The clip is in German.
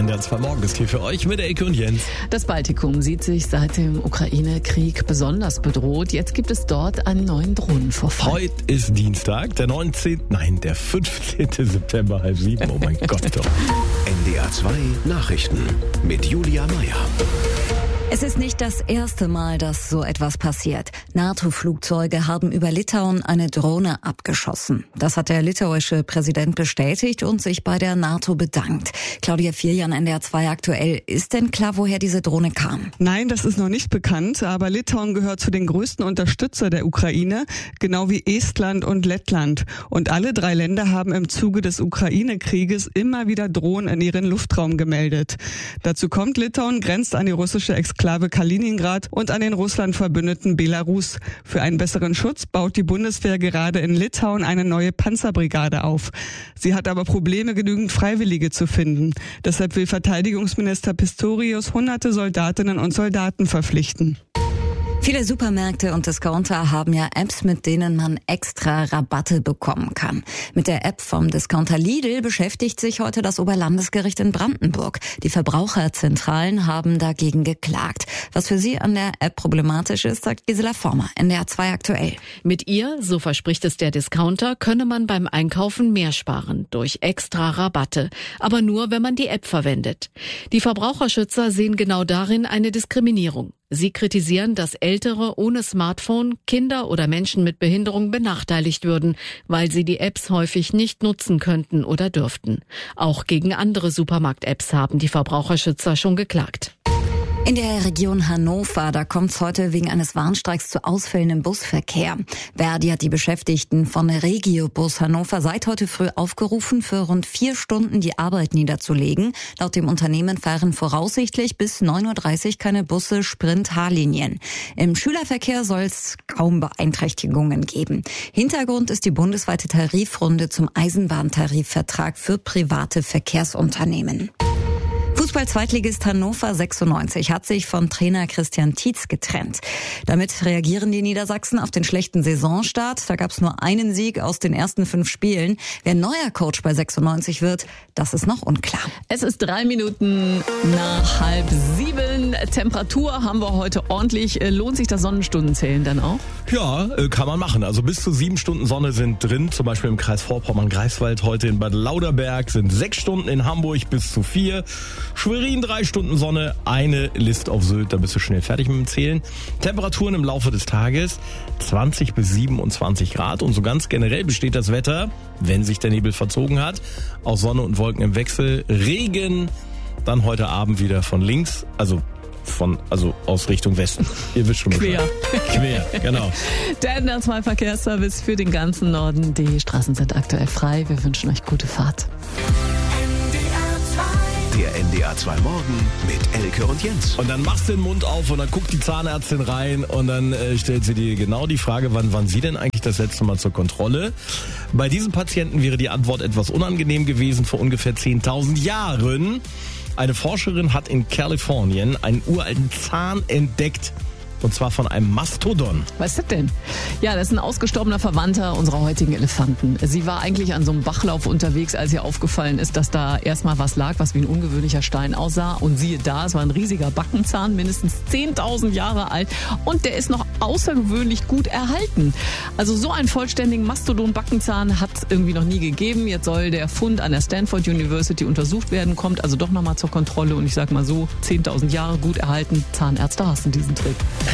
NDR 2 Morgen ist hier für euch mit Elke und Jens. Das Baltikum sieht sich seit dem Ukraine-Krieg besonders bedroht. Jetzt gibt es dort einen neuen Drohnenvorfall. Heute ist Dienstag, der 15. September, 6:30. Oh mein Gott doch. NDR 2 Nachrichten mit Julia Meyer. Es ist nicht das erste Mal, dass so etwas passiert. NATO-Flugzeuge haben über Litauen eine Drohne abgeschossen. Das hat der litauische Präsident bestätigt und sich bei der NATO bedankt. Claudia Firjan, NDR 2 aktuell. Ist denn klar, woher diese Drohne kam? Nein, das ist noch nicht bekannt, aber Litauen gehört zu den größten Unterstützer der Ukraine, genau wie Estland und Lettland. Und alle drei Länder haben im Zuge des Ukraine-Krieges immer wieder Drohnen in ihren Luftraum gemeldet. Dazu kommt, Litauen grenzt an die russische Exklave Kaliningrad und an den Russland verbündeten Belarus. Für einen besseren Schutz baut die Bundeswehr gerade in Litauen eine neue Panzerbrigade auf. Sie hat aber Probleme, genügend Freiwillige zu finden. Deshalb will Verteidigungsminister Pistorius hunderte Soldatinnen und Soldaten verpflichten. Viele Supermärkte und Discounter haben ja Apps, mit denen man extra Rabatte bekommen kann. Mit der App vom Discounter Lidl beschäftigt sich heute das Oberlandesgericht in Brandenburg. Die Verbraucherzentralen haben dagegen geklagt. Was für sie an der App problematisch ist, sagt Gisela Former, NDR 2 aktuell. Mit ihr, so verspricht es der Discounter, könne man beim Einkaufen mehr sparen durch extra Rabatte. Aber nur, wenn man die App verwendet. Die Verbraucherschützer sehen genau darin eine Diskriminierung. Sie kritisieren, dass Ältere ohne Smartphone, Kinder oder Menschen mit Behinderung benachteiligt würden, weil sie die Apps häufig nicht nutzen könnten oder dürften. Auch gegen andere Supermarkt-Apps haben die Verbraucherschützer schon geklagt. In der Region Hannover, da kommt es heute wegen eines Warnstreiks zu Ausfällen im Busverkehr. Verdi hat die Beschäftigten von Regiobus Hannover seit heute früh aufgerufen, für rund 4 Stunden die Arbeit niederzulegen. Laut dem Unternehmen fahren voraussichtlich bis 9:30 Uhr keine Busse Sprint-H-Linien. Im Schülerverkehr soll es kaum Beeinträchtigungen geben. Hintergrund ist die bundesweite Tarifrunde zum Eisenbahntarifvertrag für private Verkehrsunternehmen. Fußball-Zweitligist Hannover 96 hat sich von Trainer Christian Tietz getrennt. Damit reagieren die Niedersachsen auf den schlechten Saisonstart. Da gab es nur einen Sieg aus den ersten 5 Spielen. Wer neuer Coach bei 96 wird, das ist noch unklar. Es ist 3 Minuten nach 6:30. Temperatur haben wir heute ordentlich. Lohnt sich das Sonnenstundenzählen dann auch? Ja, kann man machen. Also bis zu 7 Stunden Sonne sind drin, zum Beispiel im Kreis Vorpommern-Greifswald, heute in Bad Lauderberg sind 6 Stunden, in Hamburg bis zu 4. Schwerin 3 Stunden Sonne, eine List auf Sylt, da bist du schnell fertig mit dem Zählen. Temperaturen im Laufe des Tages 20 bis 27 Grad und so ganz generell besteht das Wetter, wenn sich der Nebel verzogen hat, aus Sonne und Wolken im Wechsel. Regen dann heute Abend wieder von links, also aus Richtung Westen. Ihr wisst schon Bescheid. Quer, genau. Der NDR 2 Verkehrsservice für den ganzen Norden. Die Straßen sind aktuell frei. Wir wünschen euch gute Fahrt. Der NDR 2 Morgen mit Elke und Jens. Und dann machst du den Mund auf und dann guckt die Zahnärztin rein und dann stellt sie dir genau die Frage, wann waren Sie denn eigentlich das letzte Mal zur Kontrolle? Bei diesem Patienten wäre die Antwort etwas unangenehm gewesen. Vor ungefähr 10.000 Jahren. Eine Forscherin hat in Kalifornien einen uralten Zahn entdeckt. Und zwar von einem Mastodon. Was ist das denn? Ja, das ist ein ausgestorbener Verwandter unserer heutigen Elefanten. Sie war eigentlich an so einem Bachlauf unterwegs, als ihr aufgefallen ist, dass da erstmal was lag, was wie ein ungewöhnlicher Stein aussah. Und siehe da, es war ein riesiger Backenzahn, mindestens 10.000 Jahre alt. Und der ist noch außergewöhnlich gut erhalten. Also so einen vollständigen Mastodon-Backenzahn hat es irgendwie noch nie gegeben. Jetzt soll der Fund an der Stanford University untersucht werden, kommt also doch nochmal zur Kontrolle. Und ich sag mal so, 10.000 Jahre gut erhalten. Zahnärzte hassen diesen Trick.